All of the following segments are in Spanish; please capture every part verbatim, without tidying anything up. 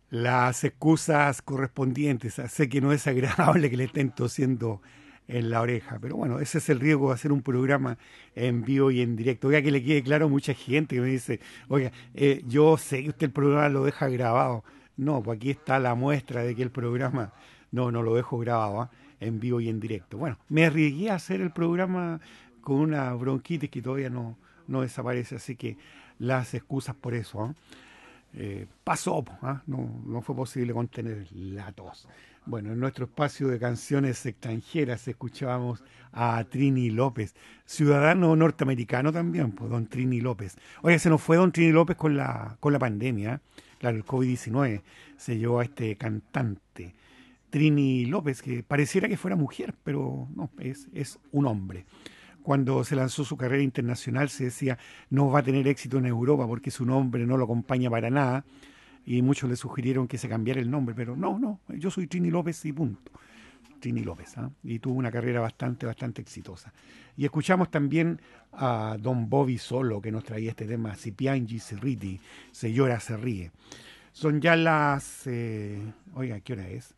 las excusas correspondientes. Sé que no es agradable que le estén tosiendo en la oreja, pero bueno, ese es el riesgo de hacer un programa en vivo y en directo. Oiga, que le quede claro a mucha gente que me dice, oiga, eh, yo sé que usted el programa lo deja grabado. No, pues aquí está la muestra de que el programa no, no lo dejo grabado, ¿ah? En vivo y en directo. Bueno, me arriesgué a hacer el programa con una bronquitis que todavía no, no desaparece, así que las excusas por eso, ¿ah? Eh, pasó, po, ¿ah? No, no fue posible contener la tos. Bueno, en nuestro espacio de canciones extranjeras escuchábamos a Trini López, ciudadano norteamericano también, pues don Trini López. Oye, se nos fue don Trini López con la, con la pandemia, ¿eh? Claro, el COVID diecinueve se llevó a este cantante, Trini López, que pareciera que fuera mujer, pero no, es, es un hombre. Cuando se lanzó su carrera internacional se decía no va a tener éxito en Europa porque su nombre no lo acompaña para nada y muchos le sugirieron que se cambiara el nombre, pero no, no, yo soy Trini López y punto. Trini López, ¿ah? Y tuvo una carrera bastante, bastante exitosa. Y escuchamos también a Don Bobby Solo que nos traía este tema, Si piangi si ridi, se llora, se ríe. Son ya las, eh, oiga, ¿qué hora es?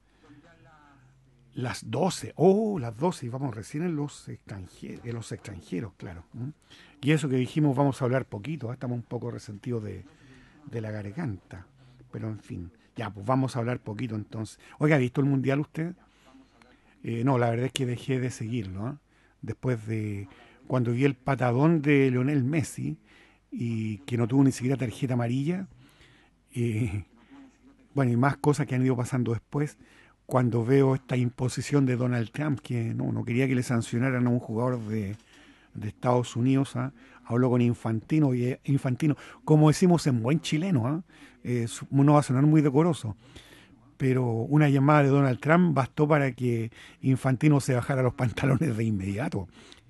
Las doce, oh, las doce, y vamos recién en los extranjeros, en los extranjeros, claro. ¿M? Y eso que dijimos, vamos a hablar poquito, ¿eh? Estamos un poco resentidos de, de la garganta, pero en fin, ya, pues vamos a hablar poquito entonces. Oiga, ¿ha visto el Mundial usted? Eh, no, la verdad es que dejé de seguirlo, ¿eh? Después de cuando vi el patadón de Lionel Messi y que no tuvo ni siquiera tarjeta amarilla, eh, bueno, y más cosas que han ido pasando después, cuando veo esta imposición de Donald Trump, que no, no quería que le sancionaran a un jugador de, de Estados Unidos, ¿ah? Habló con Infantino, y eh, Infantino, como decimos en buen chileno, ¿ah? Eh, su- no va a sonar muy decoroso, pero una llamada de Donald Trump bastó para que Infantino se bajara los pantalones de inmediato.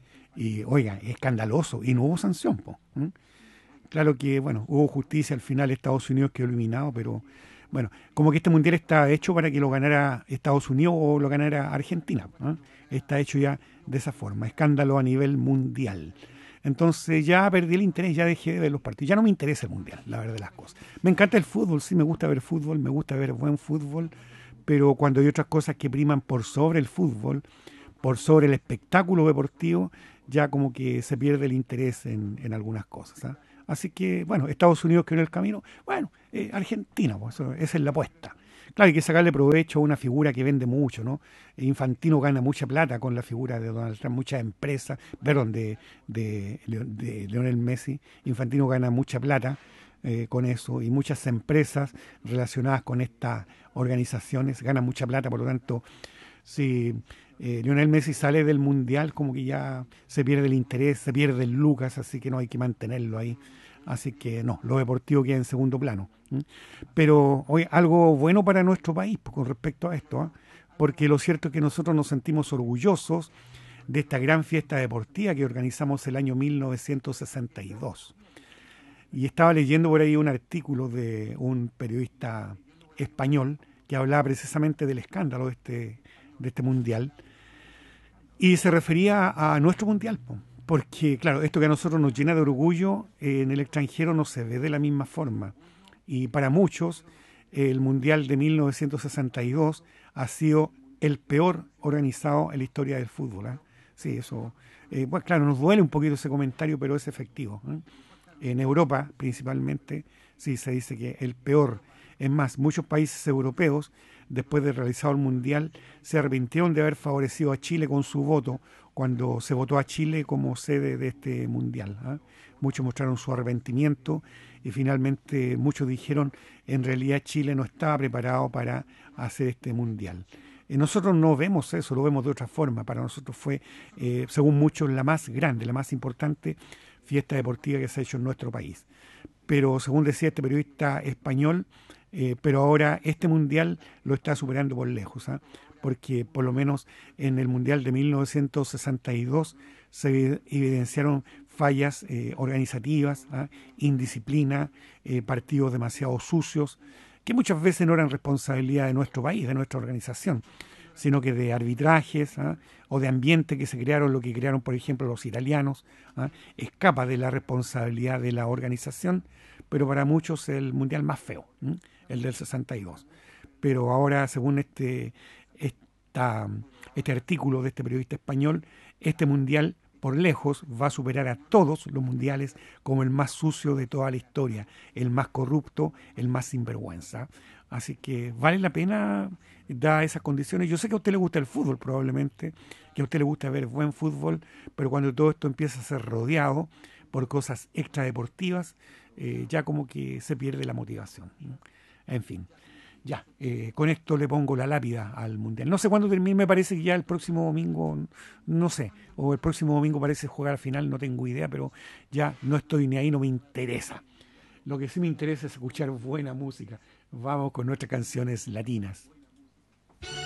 Y oiga, escandaloso, y no hubo sanción, po, ¿m? Claro que, bueno, hubo justicia al final, Estados Unidos quedó eliminado, pero bueno, como que este mundial está hecho para que lo ganara Estados Unidos o lo ganara Argentina, ¿eh? Está hecho ya de esa forma, escándalo a nivel mundial. Entonces ya perdí el interés, ya dejé de ver los partidos, ya no me interesa el mundial, la verdad de las cosas. Me encanta el fútbol, sí, me gusta ver fútbol, me gusta ver buen fútbol, pero cuando hay otras cosas que priman por sobre el fútbol, por sobre el espectáculo deportivo, ya como que se pierde el interés en, en algunas cosas, ¿ah? Así que, bueno, Estados Unidos quedó en el camino. Bueno, eh, Argentina, pues, eso- esa es la apuesta. Claro, hay que sacarle provecho a una figura que vende mucho, ¿no? Infantino gana mucha plata con la figura de Donald Trump, muchas empresas, perdón, de, de, Leo- de Lionel Messi. Infantino gana mucha plata eh, con eso y muchas empresas relacionadas con estas organizaciones ganan mucha plata, por lo tanto, si eh, Lionel Messi sale del Mundial, como que ya se pierde el interés, se pierde el Lucas, así que no hay que mantenerlo ahí. Así que no, lo deportivo queda en segundo plano. ¿M? Pero hoy algo bueno para nuestro país pues, con respecto a esto, ¿ah? Porque lo cierto es que nosotros nos sentimos orgullosos de esta gran fiesta deportiva que organizamos el año mil novecientos sesenta y dos. Y estaba leyendo por ahí un artículo de un periodista español que hablaba precisamente del escándalo de este, de este mundial y se refería a nuestro mundial, po, porque claro, esto que a nosotros nos llena de orgullo, eh, en el extranjero no se ve de la misma forma. Y para muchos, el mundial de mil novecientos sesenta y dos ha sido el peor organizado en la historia del fútbol, ¿eh? Sí, eso, eh, bueno, claro, nos duele un poquito ese comentario, pero es efectivo, ¿eh? En Europa principalmente, sí, se dice que el peor. Es más, muchos países europeos, después de realizado el Mundial, se arrepintieron de haber favorecido a Chile con su voto cuando se votó a Chile como sede de este Mundial, ¿ah? Muchos mostraron su arrepentimiento y finalmente muchos dijeron en realidad Chile no estaba preparado para hacer este Mundial. Y nosotros no vemos eso, lo vemos de otra forma. Para nosotros fue, eh, según muchos, la más grande, la más importante fiesta deportiva que se ha hecho en nuestro país. Pero según decía este periodista español, eh, pero ahora este mundial lo está superando por lejos, ¿ah? Porque por lo menos en el mundial de mil novecientos sesenta y dos se evidenciaron fallas eh, organizativas, ¿ah? Indisciplina, eh, partidos demasiado sucios, que muchas veces no eran responsabilidad de nuestro país, de nuestra organización, sino que de arbitrajes, ¿ah? O de ambiente que se crearon, lo que crearon, por ejemplo, los italianos, ¿ah? Escapa de la responsabilidad de la organización, pero para muchos el mundial más feo, ¿m? el del sesenta y dos. Pero ahora, según este, esta, este artículo de este periodista español, este mundial por lejos va a superar a todos los mundiales como el más sucio de toda la historia, el más corrupto, el más sinvergüenza. Así que vale la pena dar esas condiciones. Yo sé que a usted le gusta el fútbol probablemente, que a usted le gusta ver buen fútbol, pero cuando todo esto empieza a ser rodeado por cosas extradeportivas, eh, ya como que se pierde la motivación. En fin. Ya, eh, con esto le pongo la lápida al Mundial. No sé cuándo termine, me parece que ya el próximo domingo, no sé, o el próximo domingo parece jugar al final, no tengo idea, pero ya no estoy ni ahí, no me interesa. Lo que sí me interesa es escuchar buena música. Vamos con nuestras canciones latinas.